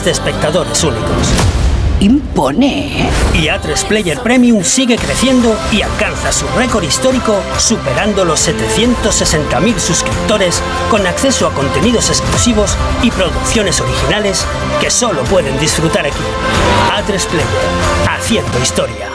de espectadores únicos. Impone. Y A3 Player Premium sigue creciendo y alcanza su récord histórico, superando los 760.000 suscriptores, con acceso a contenidos exclusivos y producciones originales que solo pueden disfrutar aquí. A3 Player, haciendo historia.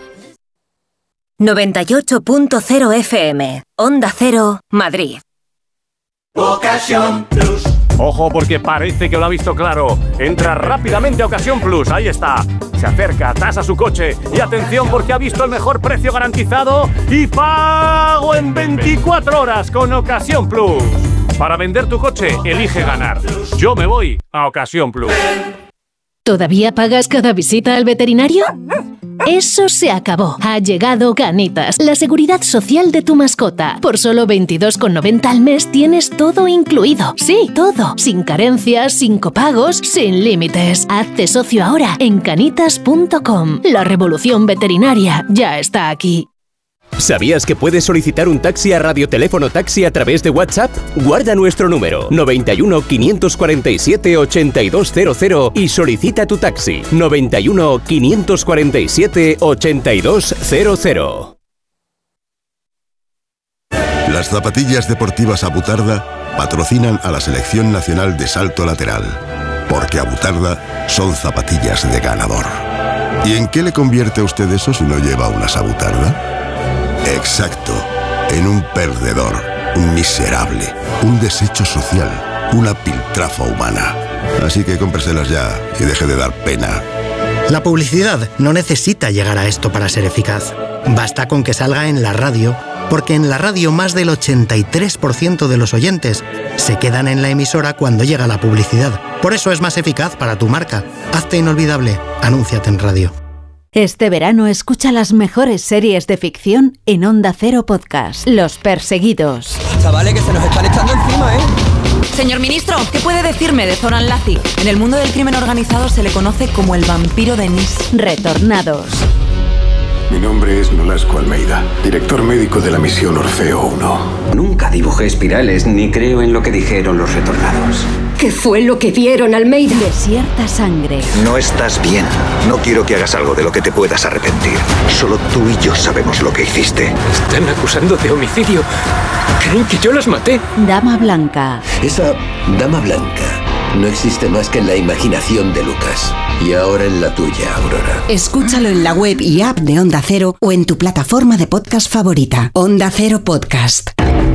98.0 FM, Onda Cero, Madrid. Ocasión Plus. Ojo, porque parece que lo ha visto claro. Entra rápidamente a Ocasión Plus, ahí está. Se acerca, tasa su coche y atención porque ha visto el mejor precio garantizado y pago en 24 horas con Ocasión Plus. Para vender tu coche, elige ganar. Yo me voy a Ocasión Plus. ¿Todavía pagas cada visita al veterinario? Eso se acabó. Ha llegado Canitas, la seguridad social de tu mascota. Por solo 22,90 al mes tienes todo incluido. Sí, todo. Sin carencias, sin copagos, sin límites. Hazte socio ahora en canitas.com. La revolución veterinaria ya está aquí. ¿Sabías que puedes solicitar un taxi a Radioteléfono Taxi a través de WhatsApp? Guarda nuestro número 91 547 8200 y solicita tu taxi 91 547 8200. Las zapatillas deportivas Abutarda patrocinan a la Selección Nacional de Salto Lateral, porque Abutarda son zapatillas de ganador. ¿Y en qué le convierte a usted eso si no lleva unas Abutarda? Exacto, en un perdedor, un miserable, un desecho social, una piltrafa humana. Así que cómpreselas ya y deje de dar pena. La publicidad no necesita llegar a esto para ser eficaz. Basta con que salga en la radio, porque en la radio más del 83% de los oyentes se quedan en la emisora cuando llega la publicidad. Por eso es más eficaz para tu marca. Hazte inolvidable, anúnciate en radio. Este verano escucha las mejores series de ficción en Onda Cero Podcast. Los Perseguidos. Chavales, que se nos están echando encima, ¿eh? Señor ministro, ¿qué puede decirme de Zoran Lazic? En el mundo del crimen organizado se le conoce como el vampiro de Nis. Retornados. Mi nombre es Nolasco Almeida, director médico de la misión Orfeo 1. Nunca dibujé espirales ni creo en lo que dijeron los retornados. ¿Qué fue lo que vieron, Almeida? Desierta sangre. No estás bien. No quiero que hagas algo de lo que te puedas arrepentir. Solo tú y yo sabemos lo que hiciste. Están acusando de homicidio. Creen que yo las maté. Dama Blanca. Esa Dama Blanca no existe más que en la imaginación de Lucas. Y ahora en la tuya, Aurora. Escúchalo en la web y app de Onda Cero o en tu plataforma de podcast favorita. Onda Cero Podcast.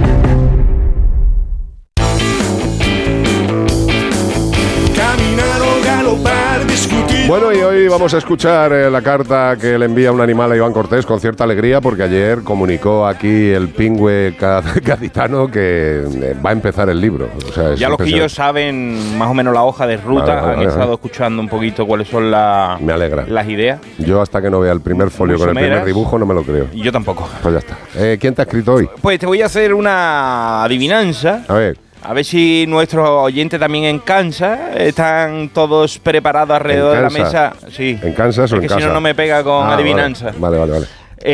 Bueno, y hoy vamos a escuchar la carta que le envía un animal a Iván Cortés con cierta alegría, porque ayer comunicó aquí el pingüe gaditano que va a empezar el libro. O sea, ya los que ellos saben más o menos la hoja de ruta, han estado escuchando un poquito cuáles son las ideas. Yo hasta que no vea el primer folio con el primer dibujo no me lo creo. Yo tampoco. Pues ya está. ¿Quién te ha escrito hoy? Pues te voy a hacer una adivinanza. A ver si nuestros oyentes también en Kansas están todos preparados alrededor de la mesa. Sí. ¿En Kansas o en casa? Si no, no me pega con adivinanza. Vale.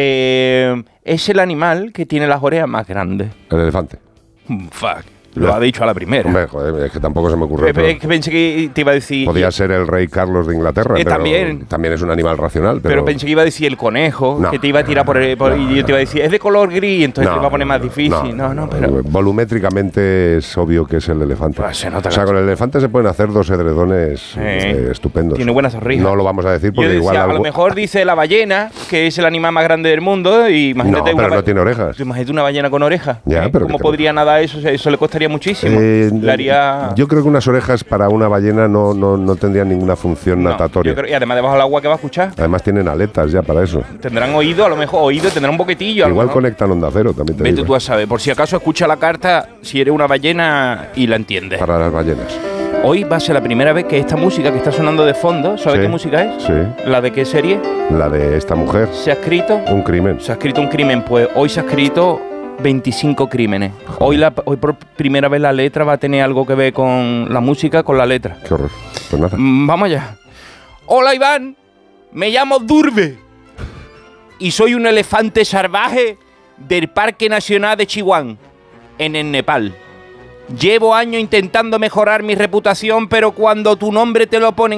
Es el animal que tiene las orejas más grandes. El elefante. Fuck. Lo ha dicho a la primera. Hombre, joder, es que tampoco se me ocurrió. Es que pensé que te iba a decir... Podía ser el rey Carlos de Inglaterra, pero también es un animal racional. Pero pensé que iba a decir el conejo, que te iba a tirar por y yo te iba a decir, es de color gris, entonces te iba a poner más difícil. Pero... Volumétricamente es obvio que es el elefante. Pues se nota, o sea, con el elefante se pueden hacer 2 edredones estupendos. Tiene buena sonrisa. No lo vamos a decir porque igual... A lo mejor dice la ballena, que es el animal más grande del mundo, y imagínate... No, pero no tiene orejas. Imagínate una ballena con orejas. ¿Cómo podría nadar eso? Eso le costaría muchísimo. Yo creo que unas orejas para una ballena no tendrían ninguna función natatoria. Y además debajo del agua, ¿qué va a escuchar? Además tienen aletas ya para eso. Tendrán oído, a lo mejor tendrán un boquetillo. Igual conectan Onda Cero, también te digo. Vete tú a saber, por si acaso escucha la carta si eres una ballena y la entiendes. Para las ballenas. Hoy va a ser la primera vez que esta música que está sonando de fondo, ¿sabes qué música es? Sí. ¿La de qué serie? La de esta mujer. ¿Se ha escrito? Un crimen. Se ha escrito un crimen, pues hoy se ha escrito 25 crímenes. Hoy por primera vez la letra va a tener algo que ver con la música, con la letra. Qué horror. Pues nada. Vamos allá. Hola Iván, me llamo Durbe y soy un elefante salvaje del Parque Nacional de Chihuahua, en el Nepal. Llevo años intentando mejorar mi reputación, pero cuando tu nombre te lo ponen